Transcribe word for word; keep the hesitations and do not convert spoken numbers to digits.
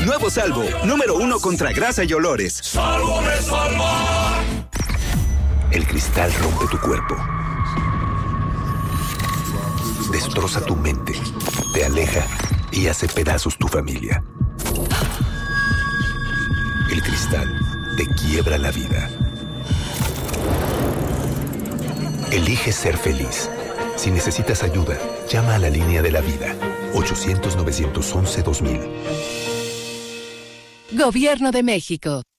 Nuevo Salvo, número uno contra grasa y olores. ¡Salvo me salva! El cristal rompe tu cuerpo. Destroza tu mente, te aleja y hace pedazos tu familia. El cristal te quiebra la vida. Elige ser feliz. Si necesitas ayuda, llama a la línea de la vida. ochocientos, novecientos once, dos mil. Gobierno de México.